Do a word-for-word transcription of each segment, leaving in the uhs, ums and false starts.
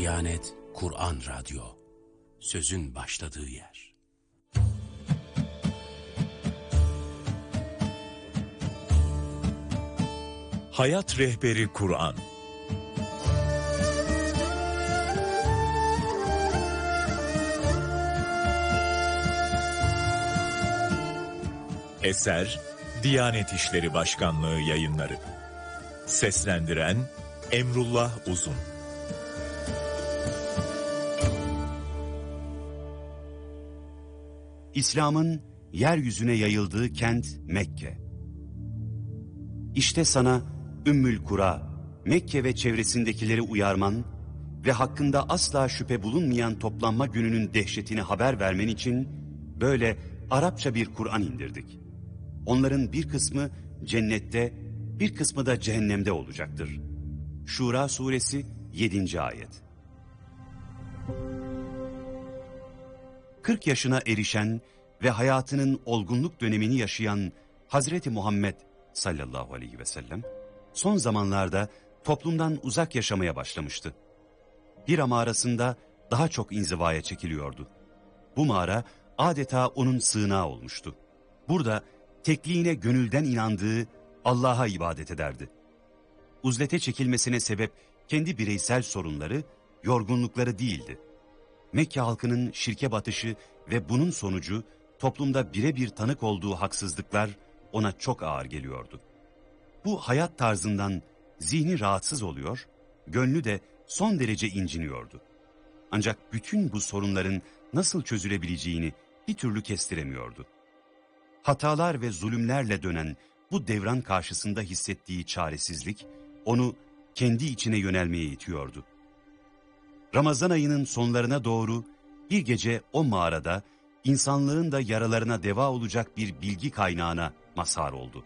Diyanet Kur'an Radyo, sözün başladığı yer. Hayat Rehberi Kur'an. Eser Diyanet İşleri Başkanlığı Yayınları. Seslendiren Emrullah Uzun. İslam'ın yeryüzüne yayıldığı kent Mekke. İşte sana Ümmül Kura, Mekke ve çevresindekileri uyarman ve hakkında asla şüphe bulunmayan toplanma gününün dehşetini haber vermen için böyle Arapça bir Kur'an indirdik. Onların bir kısmı cennette, bir kısmı da cehennemde olacaktır. Şura suresi yedinci ayet. kırk yaşına erişen ve hayatının olgunluk dönemini yaşayan Hazreti Muhammed sallallahu aleyhi ve sellem son zamanlarda toplumdan uzak yaşamaya başlamıştı. Hira mağarasında daha çok inzivaya çekiliyordu. Bu mağara adeta onun sığınağı olmuştu. Burada tekliğine gönülden inandığı Allah'a ibadet ederdi. Uzlete çekilmesine sebep kendi bireysel sorunları, yorgunlukları değildi. Mekke halkının şirke batışı ve bunun sonucu toplumda birebir tanık olduğu haksızlıklar ona çok ağır geliyordu. Bu hayat tarzından zihni rahatsız oluyor, gönlü de son derece inciniyordu. Ancak bütün bu sorunların nasıl çözülebileceğini bir türlü kestiremiyordu. Hatalar ve zulümlerle dönen bu devran karşısında hissettiği çaresizlik onu kendi içine yönelmeye itiyordu. Ramazan ayının sonlarına doğru bir gece o mağarada insanlığın da yaralarına deva olacak bir bilgi kaynağına mazhar oldu.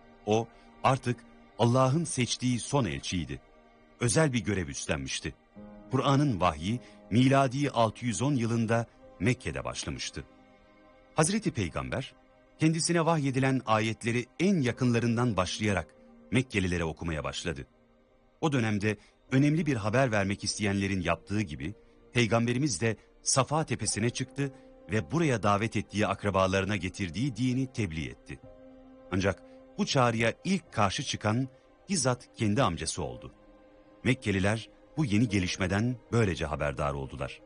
O artık Allah'ın seçtiği son elçiydi. Özel bir görev üstlenmişti. Kur'an'ın vahyi miladi altı yüz on yılında Mekke'de başlamıştı. Hazreti Peygamber kendisine vahyedilen ayetleri en yakınlarından başlayarak Mekkelilere okumaya başladı. O dönemde önemli bir haber vermek isteyenlerin yaptığı gibi Peygamberimiz de Safa tepesine çıktı ve buraya davet ettiği akrabalarına getirdiği dini tebliğ etti. Ancak bu çağrıya ilk karşı çıkan bizzat kendi amcası oldu. Mekkeliler bu yeni gelişmeden böylece haberdar oldular.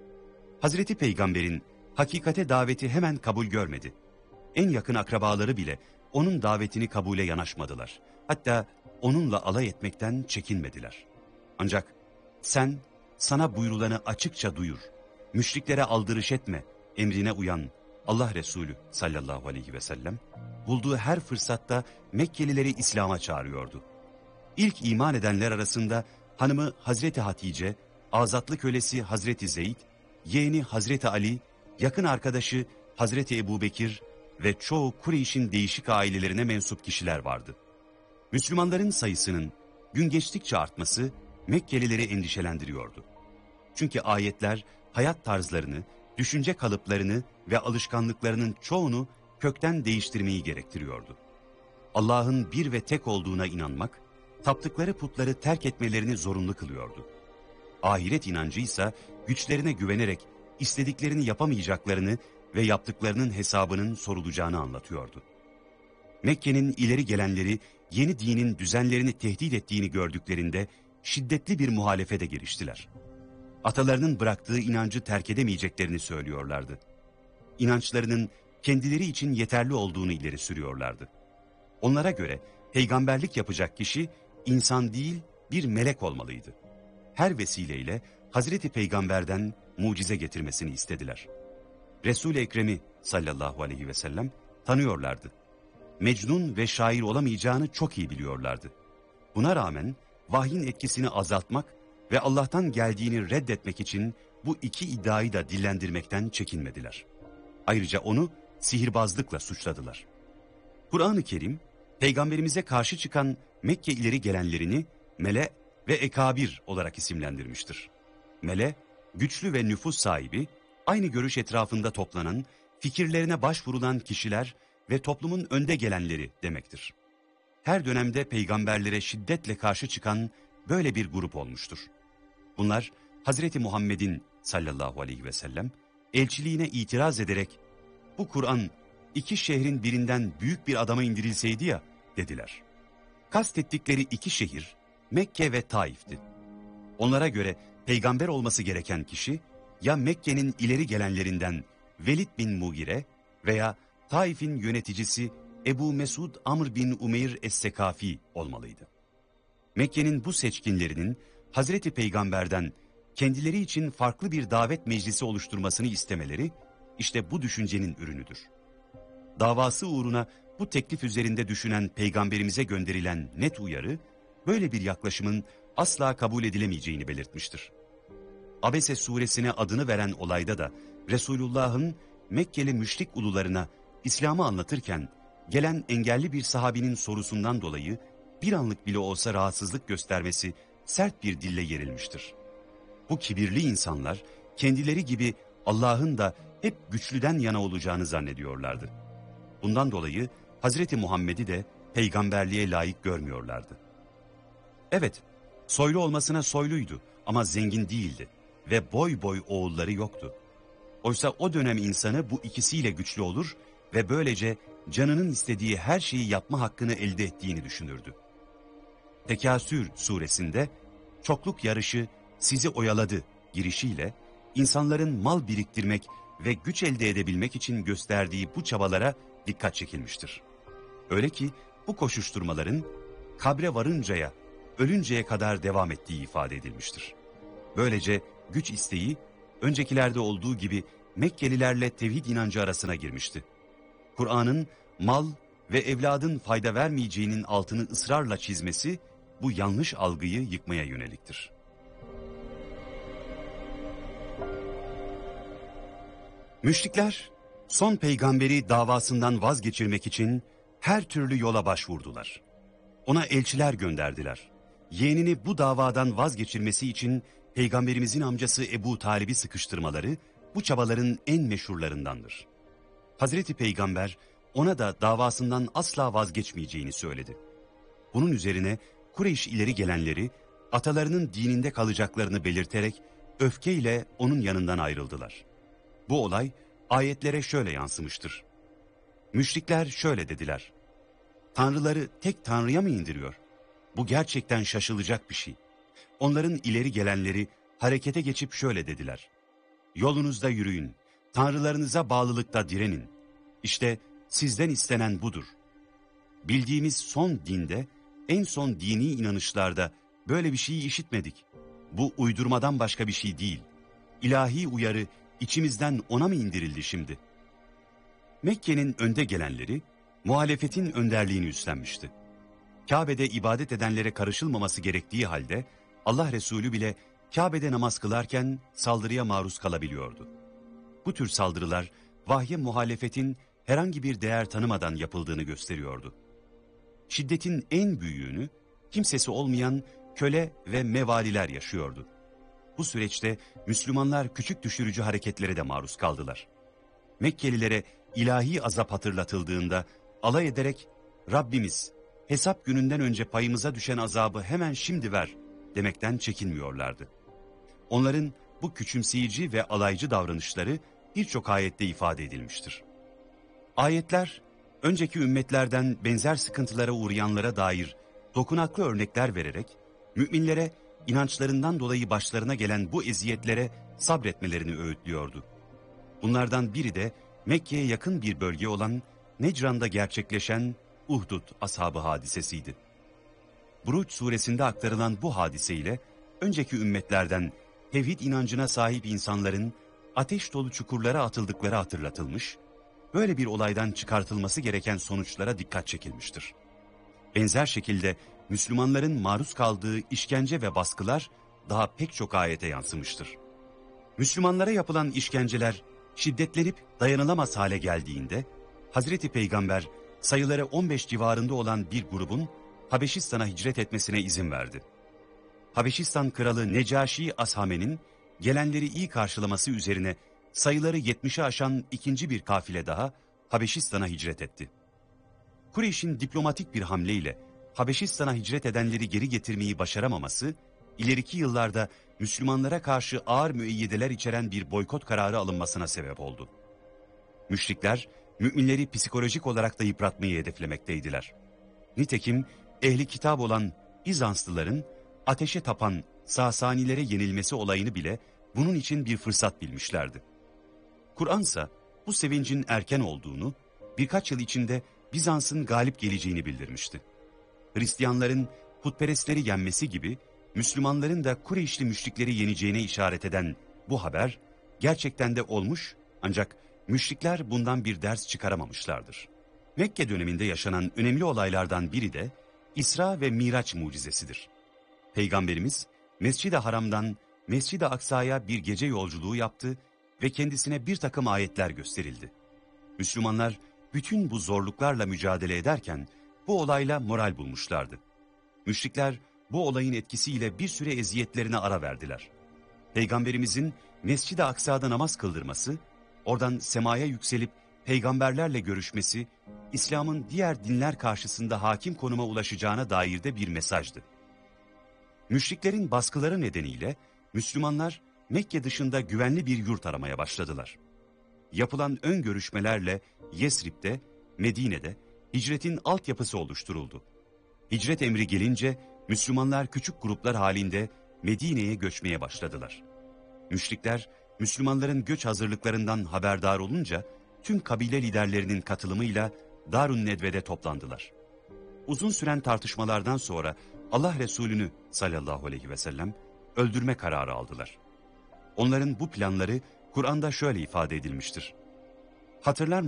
Hazreti Peygamber'in hakikate daveti hemen kabul görmedi. En yakın akrabaları bile onun davetini kabule yanaşmadılar. Hatta onunla alay etmekten çekinmediler. Ancak sen sana buyurulanı açıkça duyur, müşriklere aldırış etme, emrine uyan Allah Resulü sallallahu aleyhi ve sellem bulduğu her fırsatta Mekkelileri İslam'a çağırıyordu. İlk iman edenler arasında hanımı Hazreti Hatice, azatlı kölesi Hazreti Zeyd, yeğeni Hazreti Ali, yakın arkadaşı Hazreti Ebubekir ve çoğu Kureyş'in değişik ailelerine mensup kişiler vardı. Müslümanların sayısının gün geçtikçe artması Mekkelileri endişelendiriyordu. Çünkü ayetler hayat tarzlarını, düşünce kalıplarını ve alışkanlıklarının çoğunu kökten değiştirmeyi gerektiriyordu. Allah'ın bir ve tek olduğuna inanmak, taptıkları putları terk etmelerini zorunlu kılıyordu. Ahiret inancı ise güçlerine güvenerek istediklerini yapamayacaklarını ve yaptıklarının hesabının sorulacağını anlatıyordu. Mekke'nin ileri gelenleri yeni dinin düzenlerini tehdit ettiğini gördüklerinde şiddetli bir muhalefete giriştiler. Atalarının bıraktığı inancı terk edemeyeceklerini söylüyorlardı. İnançlarının kendileri için yeterli olduğunu ileri sürüyorlardı. Onlara göre peygamberlik yapacak kişi insan değil bir melek olmalıydı. Her vesileyle Hazreti Peygamber'den mucize getirmesini istediler. Resul-i Ekrem'i sallallahu aleyhi ve sellem tanıyorlardı. Mecnun ve şair olamayacağını çok iyi biliyorlardı. Buna rağmen vahyin etkisini azaltmak ve Allah'tan geldiğini reddetmek için bu iki iddiayı da dillendirmekten çekinmediler. Ayrıca onu sihirbazlıkla suçladılar. Kur'an-ı Kerim, Peygamberimize karşı çıkan Mekke ileri gelenlerini Mele ve Ekabir olarak isimlendirmiştir. Mele, güçlü ve nüfus sahibi, aynı görüş etrafında toplanan, fikirlerine başvurulan kişiler ve toplumun önde gelenleri demektir. Her dönemde peygamberlere şiddetle karşı çıkan böyle bir grup olmuştur. Bunlar Hazreti Muhammed'in sallallahu aleyhi ve sellem elçiliğine itiraz ederek bu Kur'an iki şehrin birinden büyük bir adama indirilseydi ya dediler. Kastettikleri iki şehir Mekke ve Taif'ti. Onlara göre peygamber olması gereken kişi ya Mekke'nin ileri gelenlerinden Velid bin Mugire veya Taif'in yöneticisi Ebu Mesud Amr bin Umeyr Es-Sekafi olmalıydı. Mekke'nin bu seçkinlerinin Hazreti Peygamber'den kendileri için farklı bir davet meclisi oluşturmasını istemeleri işte bu düşüncenin ürünüdür. Davası uğruna bu teklif üzerinde düşünen Peygamberimize gönderilen net uyarı, böyle bir yaklaşımın asla kabul edilemeyeceğini belirtmiştir. Abese suresine adını veren olayda da Resulullah'ın Mekkeli müşrik ulularına İslam'ı anlatırken gelen engelli bir sahabinin sorusundan dolayı bir anlık bile olsa rahatsızlık göstermesi sert bir dille yerilmiştir. Bu kibirli insanlar kendileri gibi Allah'ın da hep güçlüden yana olacağını zannediyorlardı. Bundan dolayı Hazreti Muhammed'i de peygamberliğe layık görmüyorlardı. Evet, soylu olmasına soyluydu ama zengin değildi ve boy boy oğulları yoktu. Oysa o dönem insanı bu ikisiyle güçlü olur ve böylece canının istediği her şeyi yapma hakkını elde ettiğini düşünürdü. Tekasür suresinde çokluk yarışı sizi oyaladı girişiyle insanların mal biriktirmek ve güç elde edebilmek için gösterdiği bu çabalara dikkat çekilmiştir. Öyle ki bu koşuşturmaların kabre varıncaya, ölünceye kadar devam ettiği ifade edilmiştir. Böylece güç isteği öncekilerde olduğu gibi Mekkelilerle tevhid inancı arasına girmişti. Kur'an'ın mal ve evladın fayda vermeyeceğinin altını ısrarla çizmesi bu yanlış algıyı yıkmaya yöneliktir. Müşrikler son peygamberi davasından vazgeçirmek için her türlü yola başvurdular. Ona elçiler gönderdiler. Yeğenini bu davadan vazgeçirmesi için peygamberimizin amcası Ebu Talib'i sıkıştırmaları bu çabaların en meşhurlarındandır. Hazreti Peygamber ona da davasından asla vazgeçmeyeceğini söyledi. Bunun üzerine Kureyş ileri gelenleri atalarının dininde kalacaklarını belirterek öfkeyle onun yanından ayrıldılar. Bu olay ayetlere şöyle yansımıştır. Müşrikler şöyle dediler. Tanrıları tek Tanrı'ya mı indiriyor? Bu gerçekten şaşılacak bir şey. Onların ileri gelenleri harekete geçip şöyle dediler. Yolunuzda yürüyün, tanrılarınıza bağlılıkta direnin. İşte sizden istenen budur. Bildiğimiz son dinde, en son dini inanışlarda böyle bir şeyi işitmedik. Bu uydurmadan başka bir şey değil. İlahi uyarı içimizden ona mı indirildi şimdi? Mekke'nin önde gelenleri muhalefetin önderliğini üstlenmişti. Kabe'de ibadet edenlere karışılmaması gerektiği halde Allah Resulü bile Kabe'de namaz kılarken saldırıya maruz kalabiliyordu. Bu tür saldırılar vahye muhalefetin herhangi bir değer tanımadan yapıldığını gösteriyordu. Şiddetin en büyüğünü kimsesi olmayan köle ve mevaliler yaşıyordu. Bu süreçte Müslümanlar küçük düşürücü hareketlere de maruz kaldılar. Mekkelilere ilahi azap hatırlatıldığında alay ederek Rabbimiz hesap gününden önce payımıza düşen azabı hemen şimdi ver demekten çekinmiyorlardı. Onların bu küçümseyici ve alaycı davranışları birçok ayette ifade edilmiştir. Ayetler, önceki ümmetlerden benzer sıkıntılara uğrayanlara dair dokunaklı örnekler vererek, müminlere inançlarından dolayı başlarına gelen bu eziyetlere sabretmelerini öğütlüyordu. Bunlardan biri de Mekke'ye yakın bir bölge olan Necran'da gerçekleşen Uhdud ashabı hadisesiydi. Buruç suresinde aktarılan bu hadiseyle önceki ümmetlerden tevhid inancına sahip insanların ateş dolu çukurlara atıldıkları hatırlatılmış, böyle bir olaydan çıkartılması gereken sonuçlara dikkat çekilmiştir. Benzer şekilde Müslümanların maruz kaldığı işkence ve baskılar daha pek çok ayete yansımıştır. Müslümanlara yapılan işkenceler şiddetlenip dayanılamaz hale geldiğinde Hazreti Peygamber sayıları on beş civarında olan bir grubun Habeşistan'a hicret etmesine izin verdi. Habeşistan kralı Necaşi Ashame'nin gelenleri iyi karşılaması üzerine sayıları yetmişi aşan ikinci bir kafile daha Habeşistan'a hicret etti. Kureyş'in diplomatik bir hamleyle Habeşistan'a hicret edenleri geri getirmeyi başaramaması ileriki yıllarda Müslümanlara karşı ağır müeyyideler içeren bir boykot kararı alınmasına sebep oldu. Müşrikler, müminleri psikolojik olarak da yıpratmayı hedeflemekteydiler. Nitekim ehli kitap olan Bizanslıların ateşe tapan Sasanilere yenilmesi olayını bile bunun için bir fırsat bilmişlerdi. Kur'an ise bu sevincin erken olduğunu, birkaç yıl içinde Bizans'ın galip geleceğini bildirmişti. Hristiyanların putperestleri yenmesi gibi Müslümanların da Kureyşli müşrikleri yeneceğine işaret eden bu haber gerçekten de olmuş, ancak müşrikler bundan bir ders çıkaramamışlardır. Mekke döneminde yaşanan önemli olaylardan biri de İsra ve Miraç mucizesidir. Peygamberimiz Mescid-i Haram'dan Mescid-i Aksa'ya bir gece yolculuğu yaptı ve kendisine bir takım ayetler gösterildi. Müslümanlar bütün bu zorluklarla mücadele ederken bu olayla moral bulmuşlardı. Müşrikler bu olayın etkisiyle bir süre eziyetlerine ara verdiler. Peygamberimizin Mescid-i Aksa'da namaz kıldırması, oradan semaya yükselip peygamberlerle görüşmesi, İslam'ın diğer dinler karşısında hakim konuma ulaşacağına dair de bir mesajdı. Müşriklerin baskıları nedeniyle Müslümanlar Mekke dışında güvenli bir yurt aramaya başladılar. Yapılan ön görüşmelerle Yesrib'de, Medine'de hicretin altyapısı oluşturuldu. Hicret emri gelince Müslümanlar küçük gruplar halinde Medine'ye göçmeye başladılar. Müşrikler Müslümanların göç hazırlıklarından haberdar olunca tüm kabile liderlerinin katılımıyla Darun Nedve'de toplandılar. Uzun süren tartışmalardan sonra Allah Resulü'nü sallallahu aleyhi ve sellem öldürme kararı aldılar. Onların bu planları Kur'an'da şöyle ifade edilmiştir. Hatırlar